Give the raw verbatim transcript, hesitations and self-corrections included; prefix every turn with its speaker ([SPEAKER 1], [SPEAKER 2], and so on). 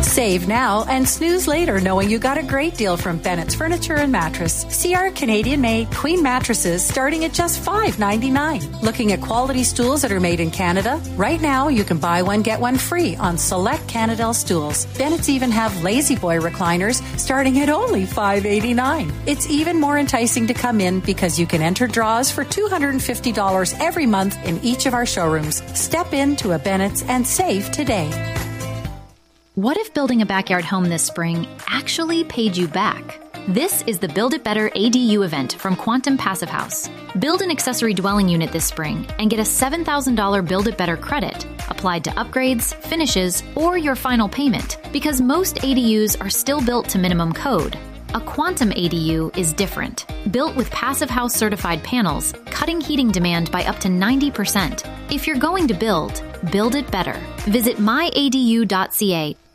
[SPEAKER 1] Save now and snooze later knowing you got a great deal from Bennett's Furniture and Mattress. See our Canadian-made queen mattresses starting at just five ninety-nine. Looking at quality stools that are made in Canada? Right now, you can buy one, get one free on select Canadel stools. Bennett's even have Lazy Boy recliners starting at only five eighty-nine. It's even more enticing to come in because you can enter draws for two hundred fifty dollars every month in each of our showrooms. Step into a Bennett's and save today.
[SPEAKER 2] What if building a backyard home this spring actually paid you back? This is the Build It Better A D U event from Quantum Passive House. Build an accessory dwelling unit this spring and get a seven thousand dollars Build It Better credit applied to upgrades, finishes, or your final payment because most A D Us are still built to minimum code. A Quantum A D U is different. Built with Passive House certified panels, cutting heating demand by up to ninety percent. If you're going to build, build it better. Visit my A D U dot C A